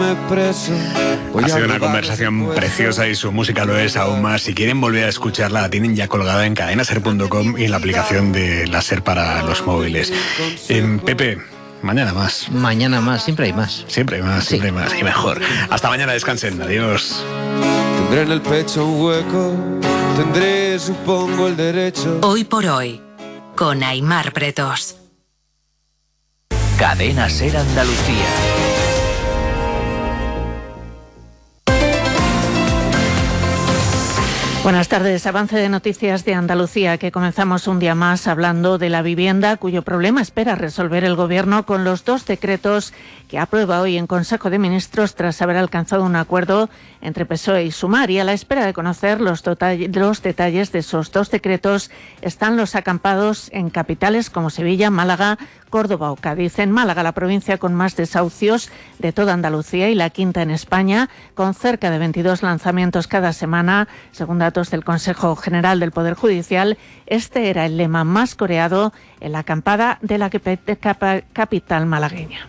llevarme preso. Ha sido una conversación preciosa y su música lo es aún más. Si quieren volver a escucharla, la tienen ya colgada en cadenaser.com y en la aplicación de la SER para los móviles. Pepe, mañana más. Mañana más, siempre hay más. Siempre hay más, siempre hay más y mejor. Hasta mañana, descansen, adiós. Tendré en el pecho un hueco, tendré, supongo, el derecho. Hoy por hoy, con Aimar Pretos. Cadena SER Andalucía. Buenas tardes. Avance de noticias de Andalucía, que comenzamos un día más hablando de la vivienda, cuyo problema espera resolver el Gobierno con los 2 decretos que aprueba hoy en Consejo de Ministros tras haber alcanzado un acuerdo entre PSOE y Sumar. Y a la espera de conocer los detalles de esos 2 decretos están los acampados en capitales como Sevilla, Málaga, Córdoba o Cádiz. En Málaga, la provincia con más desahucios de toda Andalucía y la quinta en España, con cerca de 22 lanzamientos cada semana, según datos del Consejo General del Poder Judicial. Este era el lema más coreado en la acampada de la capital malagueña.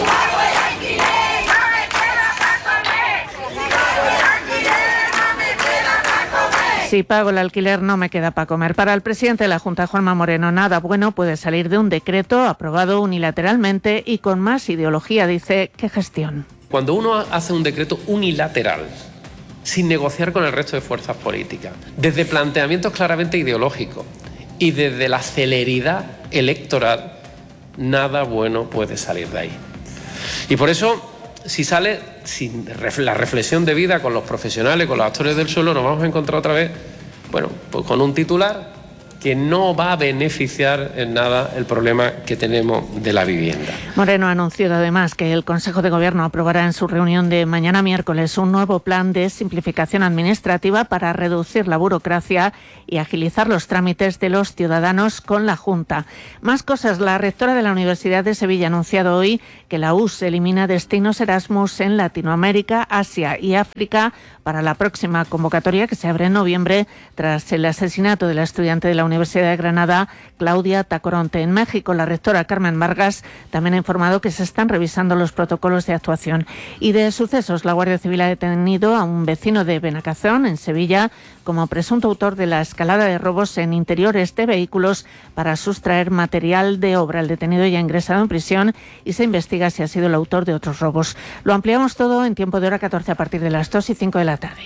Si pago el alquiler no me queda para comer. Para el presidente de la Junta, Juanma Moreno, nada bueno puede salir de un decreto aprobado unilateralmente y con más ideología, dice, que gestión. Cuando uno hace un decreto unilateral, sin negociar con el resto de fuerzas políticas, desde planteamientos claramente ideológicos y desde la celeridad electoral, nada bueno puede salir de ahí. Y por eso, si sale sin la reflexión debida con los profesionales, con los actores del suelo, nos vamos a encontrar otra vez, bueno, pues con un titular que no va a beneficiar en nada el problema que tenemos de la vivienda. Moreno ha anunciado además que el Consejo de Gobierno aprobará en su reunión de mañana miércoles un nuevo plan de simplificación administrativa para reducir la burocracia y agilizar los trámites de los ciudadanos con la Junta. Más cosas. La rectora de la Universidad de Sevilla ha anunciado hoy que la US elimina destinos Erasmus en Latinoamérica, Asia y África para la próxima convocatoria que se abre en noviembre tras el asesinato de la estudiante de la Universidad de Granada, Claudia Tacoronte. En México, la rectora Carmen Vargas también ha informado que se están revisando los protocolos de actuación. Y de sucesos, la Guardia Civil ha detenido a un vecino de Benacazón, en Sevilla, como presunto autor de la escalada de robos en interiores de vehículos para sustraer material de obra. El detenido ya ha ingresado en prisión y se investiga si ha sido el autor de otros robos. Lo ampliamos todo en tiempo de hora 14 a partir de las 2:05 de la tarde.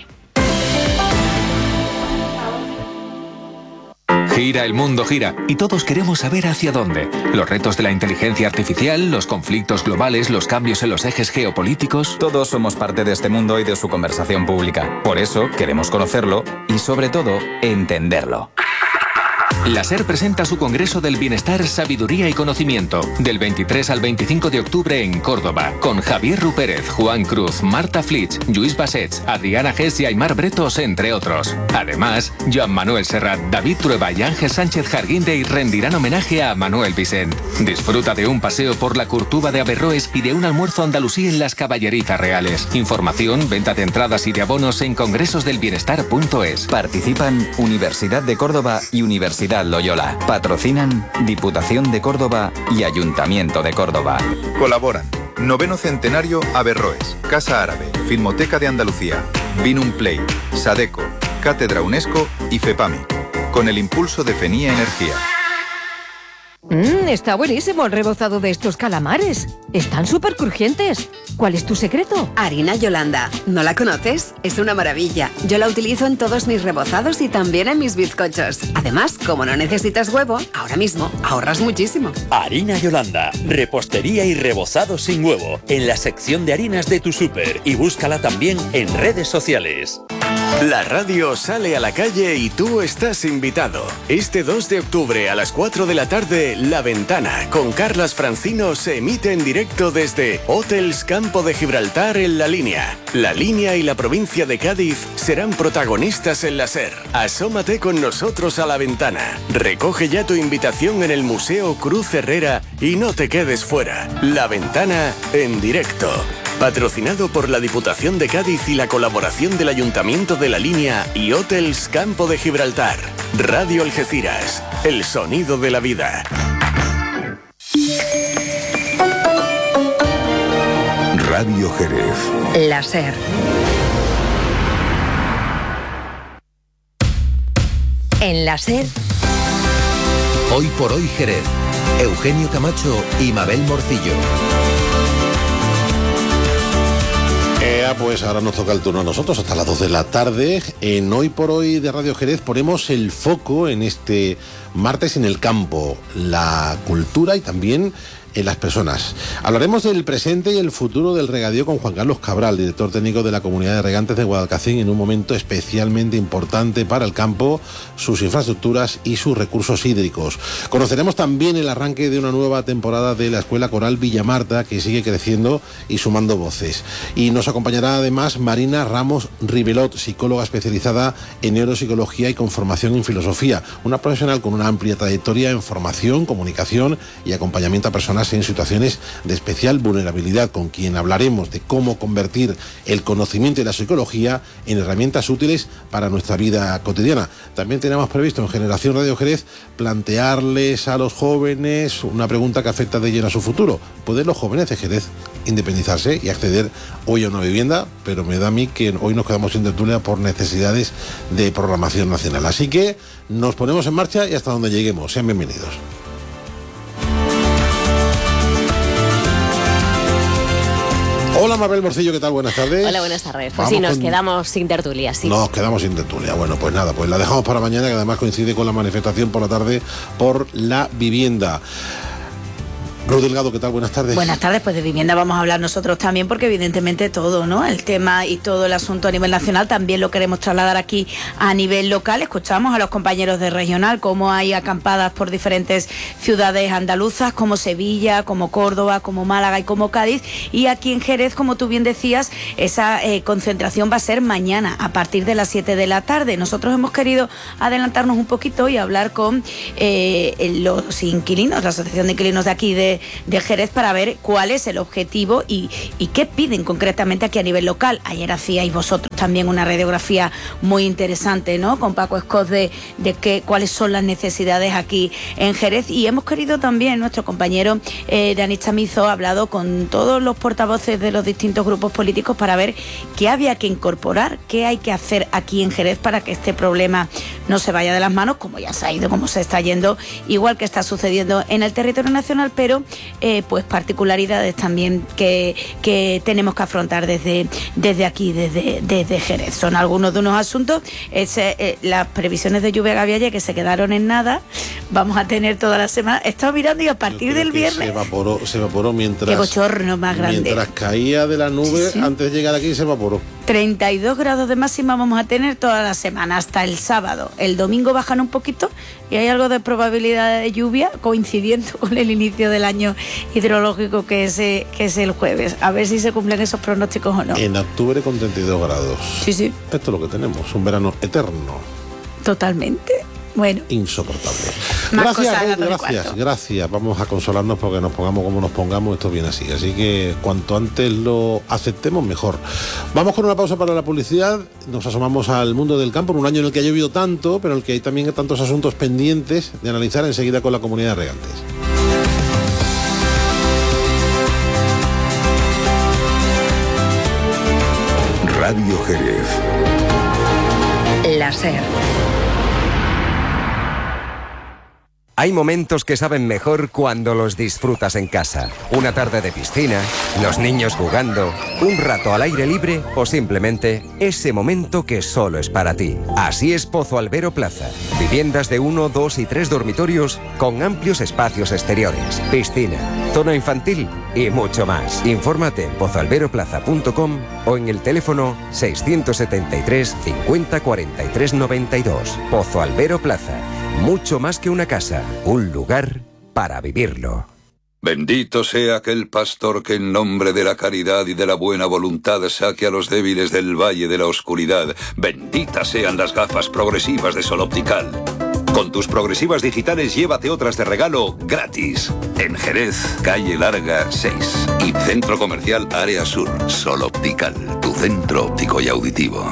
Gira, el mundo gira, y todos queremos saber hacia dónde. Los retos de la inteligencia artificial, los conflictos globales, los cambios en los ejes geopolíticos... Todos somos parte de este mundo y de su conversación pública. Por eso queremos conocerlo y, sobre todo, entenderlo. La SER presenta su Congreso del Bienestar, Sabiduría y Conocimiento, del 23 al 25 de octubre en Córdoba, con Javier Rupérez, Juan Cruz, Marta Flitsch, Lluís Bassets, Adriana Gess y Aimar Bretos, entre otros. Además, Joan Manuel Serrat, David Trueba y Ángel Sánchez Jarguindey rendirán homenaje a Manuel Vicent. Disfruta de un paseo por la Curtuba de Averroes y de un almuerzo andalusí en las Caballerizas Reales. Información, venta de entradas y de abonos en congresosdelbienestar.es. Participan Universidad de Córdoba y Universidad Loyola. Patrocinan Diputación de Córdoba y Ayuntamiento de Córdoba. Colaboran Noveno Centenario Averroes, Casa Árabe, Filmoteca de Andalucía, Vinum Play, Sadeco, Cátedra UNESCO y FEPAMI, con el impulso de FENIA Energía. Está buenísimo el rebozado de estos calamares. Están súper crujientes. ¿Cuál es tu secreto? Harina Yolanda. ¿No la conoces? Es una maravilla. Yo la utilizo en todos mis rebozados y también en mis bizcochos. Además, como no necesitas huevo, ahora mismo ahorras muchísimo. Harina Yolanda. Repostería y rebozado sin huevo. En la sección de harinas de tu súper. Y búscala también en redes sociales. La radio sale a la calle y tú estás invitado. Este 2 de octubre a las 4 de la tarde, La Ventana, con Carlas Francino, se emite en directo desde Hotels Campo de Gibraltar en La Línea. La Línea y la provincia de Cádiz serán protagonistas en la SER. Asómate con nosotros a La Ventana. Recoge ya tu invitación en el Museo Cruz Herrera y no te quedes fuera. La Ventana en directo. Patrocinado por la Diputación de Cádiz y la colaboración del Ayuntamiento de La Línea y Hotels Campo de Gibraltar. Radio Algeciras, el sonido de la vida. Radio Jerez. La SER. En la SER. Hoy por hoy Jerez. Eugenio Camacho y Mabel Morcillo. Pues ahora nos toca el turno a nosotros hasta las 2 de la tarde. En Hoy por Hoy de Radio Jerez ponemos el foco en este martes en el campo, la cultura y también en las personas. Hablaremos del presente y el futuro del regadío con Juan Carlos Cabral, director técnico de la Comunidad de Regantes de Guadalcacín, en un momento especialmente importante para el campo, sus infraestructuras y sus recursos hídricos. Conoceremos también el arranque de una nueva temporada de la Escuela Coral Villamarta, que sigue creciendo y sumando voces. Y nos acompañará además Marina Ramos Ribelot, psicóloga especializada en neuropsicología y con formación en filosofía, una profesional con una amplia trayectoria en formación, comunicación y acompañamiento a personas en situaciones de especial vulnerabilidad, con quien hablaremos de cómo convertir el conocimiento y la psicología en herramientas útiles para nuestra vida cotidiana. También tenemos previsto en Generación Radio Jerez plantearles a los jóvenes una pregunta que afecta de lleno a su futuro. ¿Pueden los jóvenes de Jerez independizarse y acceder hoy a una vivienda? Pero me da a mí que hoy nos quedamos sin tertulia por necesidades de programación nacional. Así que nos ponemos en marcha y hasta donde lleguemos. Sean bienvenidos. Hola Mabel Morcillo, ¿qué tal? Buenas tardes. Hola, buenas tardes. Pues sí, nos quedamos sin tertulia, sí. Nos quedamos sin tertulia. Bueno, pues nada, pues la dejamos para mañana, que además coincide con la manifestación por la tarde por la vivienda. Ruth Delgado, ¿qué tal? Buenas tardes. Buenas tardes, pues de vivienda vamos a hablar nosotros también, porque evidentemente todo, ¿no? El tema y todo el asunto a nivel nacional también lo queremos trasladar aquí a nivel local. Escuchamos a los compañeros de regional cómo hay acampadas por diferentes ciudades andaluzas, como Sevilla, como Córdoba, como Málaga y como Cádiz. Y aquí en Jerez, como tú bien decías, esa concentración va a ser mañana a partir de las 7 de la tarde. Nosotros hemos querido adelantarnos un poquito y hablar con los inquilinos, la Asociación de Inquilinos de aquí de Jerez, para ver cuál es el objetivo y qué piden concretamente aquí a nivel local. Ayer hacíais vosotros también una radiografía muy interesante, ¿no?, con Paco Escoz de cuáles son las necesidades aquí en Jerez, y hemos querido también, nuestro compañero Dani Chamizo ha hablado con todos los portavoces de los distintos grupos políticos para ver qué había que incorporar, qué hay que hacer aquí en Jerez para que este problema no se vaya de las manos, como ya se ha ido, como se está yendo, igual que está sucediendo en el territorio nacional, pero pues particularidades también que tenemos que afrontar desde aquí, desde Jerez. Son algunos de unos asuntos. Las previsiones de lluvia que había ayer, que se quedaron en nada, vamos a tener toda la semana. He estado mirando y a partir del viernes se evaporó mientras... Qué bochorno más grande. Mientras caía de la nube, sí. Antes de llegar aquí se evaporó. 32 grados de máxima vamos a tener toda la semana, hasta el sábado. El domingo bajan un poquito y hay algo de probabilidad de lluvia, coincidiendo con el inicio del año hidrológico que es el jueves. A ver si se cumplen esos pronósticos o no. En octubre con 32 grados. Sí, sí. Esto es lo que tenemos, un verano eterno. Totalmente. Bueno. Insoportable. Más Gracias. Vamos a consolarnos porque nos pongamos como nos pongamos, esto viene así. Así que cuanto antes lo aceptemos, mejor. Vamos con una pausa para la publicidad. Nos asomamos al mundo del campo en un año en el que ha llovido tanto, pero en el que hay también tantos asuntos pendientes de analizar, enseguida con la Comunidad de Regantes. Radio Jerez. La SER. Hay momentos que saben mejor cuando los disfrutas en casa. Una tarde de piscina, los niños jugando, un rato al aire libre o simplemente ese momento que solo es para ti. Así es Pozo Albero Plaza. Viviendas de 1, 2 y 3 dormitorios con amplios espacios exteriores, piscina, zona infantil y mucho más. Infórmate en pozoalberoplaza.com o en el teléfono 673 50 43 92. Pozo Albero Plaza. Mucho más que una casa, un lugar para vivirlo. Bendito sea aquel pastor que en nombre de la caridad y de la buena voluntad saque a los débiles del valle de la oscuridad. Benditas sean las gafas progresivas de Sol Optical. Con tus progresivas digitales llévate otras de regalo gratis. En Jerez, calle Larga 6 y Centro Comercial Área Sur. Sol Optical, tu centro óptico y auditivo.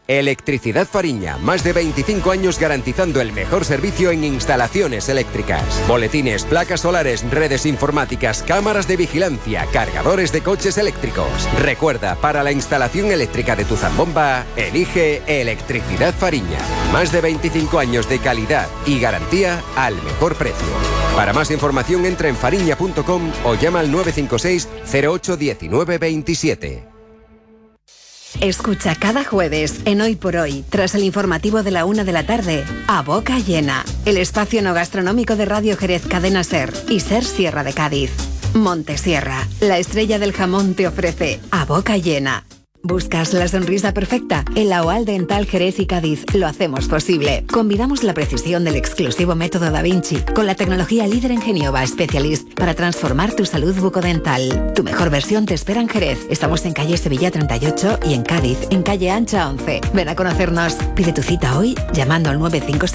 Electricidad Fariña, más de 25 años garantizando el mejor servicio en instalaciones eléctricas. Boletines, placas solares, redes informáticas, cámaras de vigilancia, cargadores de coches eléctricos. Recuerda, para la instalación eléctrica de tu zambomba, elige Electricidad Fariña. Más de 25 años de calidad y garantía al mejor precio. Para más información entra en fariña.com o llama al 956 08 19 27. Escucha cada jueves en Hoy por Hoy, tras el informativo de la 1 de la tarde, A Boca Llena, el espacio no gastronómico de Radio Jerez Cadena SER y SER Sierra de Cádiz. Montesierra, la estrella del jamón, te ofrece A Boca Llena. ¿Buscas la sonrisa perfecta? En la OAL Dental Jerez y Cádiz lo hacemos posible. Combinamos la precisión del exclusivo método Da Vinci con la tecnología líder en Genioba Specialist para transformar tu salud bucodental. Tu mejor versión te espera en Jerez. Estamos en calle Sevilla 38 y en Cádiz, en calle Ancha 11. Ven a conocernos. Pide tu cita hoy llamando al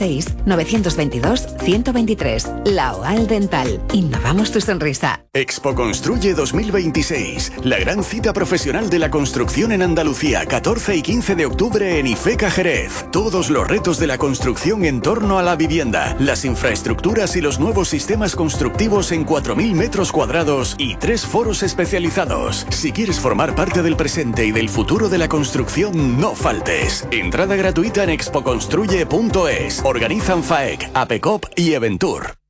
956-922-123. La OAL Dental. Innovamos tu sonrisa. Expo Construye 2026. La gran cita profesional de la construcción en Andalucía, 14 y 15 de octubre en IFECA Jerez. Todos los retos de la construcción en torno a la vivienda, las infraestructuras y los nuevos sistemas constructivos en 4.000 metros cuadrados y 3 foros especializados. Si quieres formar parte del presente y del futuro de la construcción, no faltes. Entrada gratuita en expoconstruye.es. Organizan FAEC, APECOP y Eventur.